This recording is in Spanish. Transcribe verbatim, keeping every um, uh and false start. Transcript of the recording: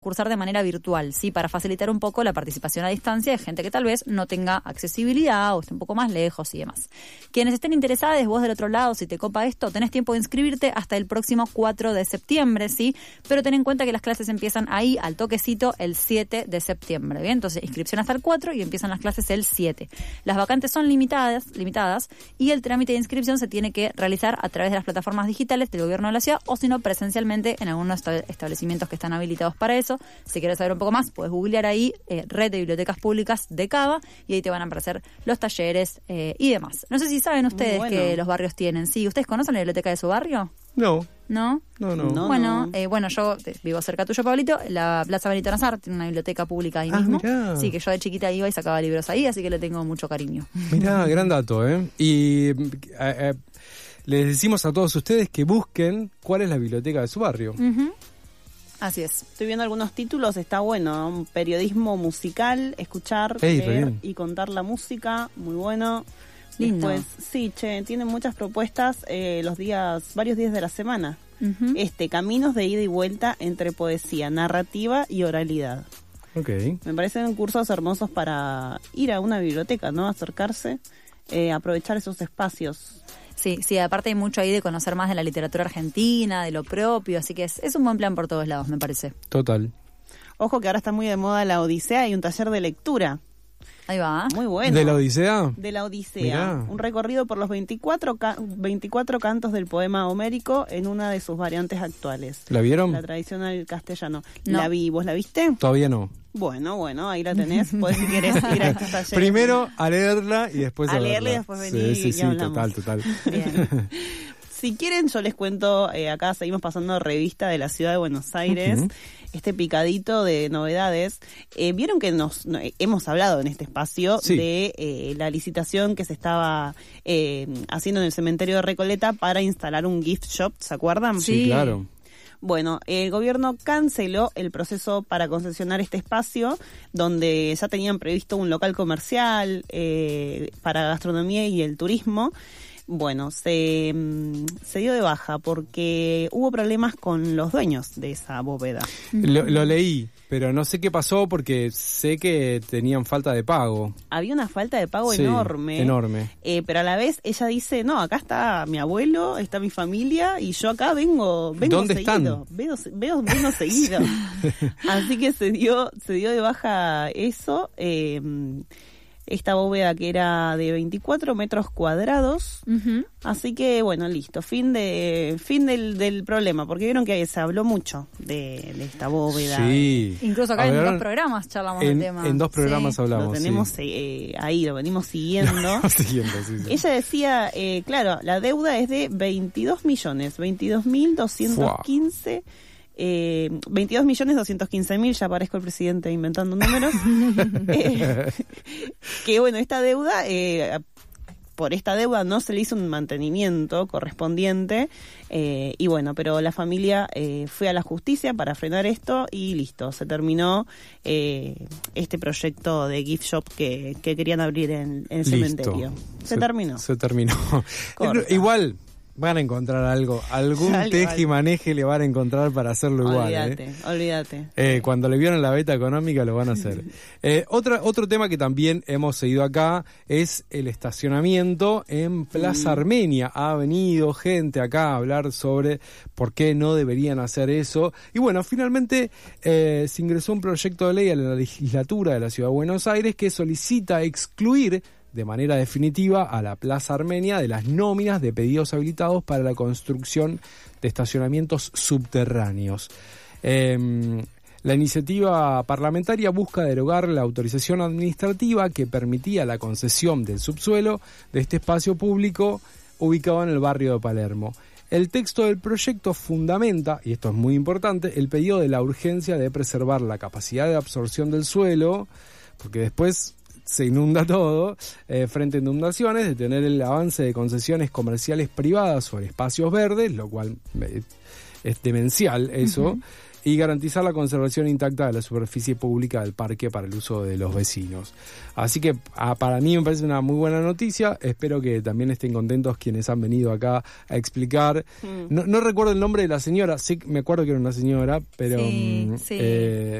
cursar de manera virtual, sí, para facilitar un poco la participación a distancia de gente que tal vez no tenga accesibilidad o esté un poco más lejos y demás. Quienes estén interesados, vos del otro lado, si te copa esto, tenés tiempo de inscribirte hasta el próximo cuatro de septiembre, sí, pero ten en cuenta que las clases empiezan ahí al toquecito el siete de septiembre, ¿bien? Entonces, inscripción hasta el cuatro y empiezan las clases el siete. Las vacantes son limitadas, limitadas y el trámite de inscripción se tiene que realizar a través de las plataformas digitales del gobierno de la ciudad o si no presencialmente en algunos establecimientos que están habilitados para eso. Si quieres saber un poco más, puedes googlear ahí eh, Red de Bibliotecas Públicas de Cava y ahí te van a aparecer los talleres eh, y demás. No sé si saben ustedes bueno. que los barrios tienen. Sí, ¿ustedes conocen la biblioteca de su barrio? No. ¿No? No, no. no bueno, no. Eh, bueno, yo vivo cerca tuyo, Pablito. La Plaza Benito Nazar tiene una biblioteca pública ahí ah, mismo. Mirá. Sí, que yo de chiquita iba y sacaba libros ahí, así que le tengo mucho cariño. Mirá, gran dato, ¿eh? Y eh, eh, les decimos a todos ustedes que busquen cuál es la biblioteca de su barrio. Uh-huh. Así es. Estoy viendo algunos títulos, está bueno, ¿no? Periodismo musical, escuchar, Ey, leer y contar la música, muy bueno. Lindo. Después, sí, che, tienen muchas propuestas eh, los días, varios días de la semana. Uh-huh. Este, caminos de ida y vuelta entre poesía, narrativa y oralidad. Okay. Me parecen cursos hermosos para ir a una biblioteca, ¿no? Acercarse, eh, aprovechar esos espacios. Sí, sí, aparte hay mucho ahí de conocer más de la literatura argentina, de lo propio, así que es, es un buen plan por todos lados, me parece. Total. Ojo que ahora está muy de moda la Odisea y un taller de lectura. Ahí va. Muy bueno. ¿De la Odisea? De la Odisea. Mirá. Un recorrido por los veinticuatro, ca- veinticuatro cantos del poema homérico en una de sus variantes actuales. ¿La vieron? La tradicional castellano. No. La vi, ¿vos la viste? Todavía no. Bueno, bueno, ahí la tenés. Podés, si querés, ir a estos talleres. Primero a leerla y después a, a verla. leerla y después venir sí, sí, y sí, hablamos. total, total. Bien. Si quieren, yo les cuento, eh, acá seguimos pasando revista de la ciudad de Buenos Aires, uh-huh. este picadito de novedades. Eh, Vieron que nos no, hemos hablado en este espacio sí. de eh, la licitación que se estaba eh, haciendo en el cementerio de Recoleta para instalar un gift shop, ¿se acuerdan? Sí, sí, claro. Bueno, el gobierno canceló el proceso para concesionar este espacio, donde ya tenían previsto un local comercial eh, para gastronomía y el turismo. Bueno, se, se dio de baja porque hubo problemas con los dueños de esa bóveda. Lo, lo leí, pero no sé qué pasó porque sé que tenían falta de pago. Había una falta de pago sí, enorme. enorme. Eh, pero a la vez ella dice, no, acá está mi abuelo, está mi familia y yo acá vengo, vengo ¿Dónde seguido. están? Veo, veo, vengo seguido. Así que se dio, se dio de baja eso. Eh, esta bóveda que era de veinticuatro metros cuadrados, uh-huh. así que bueno, listo, fin de fin del, del problema, porque vieron que se habló mucho de, de esta bóveda. Sí. Incluso acá en dos programas charlamos en, del tema. En dos programas sí. hablamos. Lo tenemos sí. eh, ahí, lo venimos siguiendo. siguiendo sí, sí. Ella decía, eh, claro, la deuda es de veintidós millones, veintidós mil doscientos quince... Eh, veintidós millones doscientos quince mil, ya aparezco el presidente inventando números. eh, que bueno, esta deuda, eh, por esta deuda no se le hizo un mantenimiento correspondiente, eh, y bueno, pero la familia eh, fue a la justicia para frenar esto y listo, se terminó eh, este proyecto de gift shop que, que querían abrir en, en el listo. cementerio. Se, se terminó. Se terminó. Igual van a encontrar algo, algún tejimaneje le van a encontrar para hacerlo igual. Olvídate, ¿eh? olvídate. Eh, cuando le vieron la beta económica lo van a hacer. eh, otra, otro tema que también hemos seguido acá es el estacionamiento en Plaza mm. Armenia. Ha venido gente acá a hablar sobre por qué no deberían hacer eso. Y bueno, finalmente eh, se ingresó un proyecto de ley a la legislatura de la Ciudad de Buenos Aires que solicita excluir de manera definitiva a la Plaza Armenia de las nóminas de pedidos habilitados para la construcción de estacionamientos subterráneos. Eh, la iniciativa parlamentaria busca derogar la autorización administrativa que permitía la concesión del subsuelo de este espacio público ubicado en el barrio de Palermo. El texto del proyecto fundamenta, y esto es muy importante, el pedido de la urgencia de preservar la capacidad de absorción del suelo, porque después se inunda todo, eh, frente a inundaciones, de tener el avance de concesiones comerciales privadas sobre espacios verdes, lo cual eh, es demencial eso, uh-huh. y garantizar la conservación intacta de la superficie pública del parque para el uso de los vecinos. Así que a, para mí me parece una muy buena noticia. Espero que también estén contentos quienes han venido acá a explicar. Mm. No, no recuerdo el nombre de la señora, sí me acuerdo que era una señora, pero sí, sí. Eh,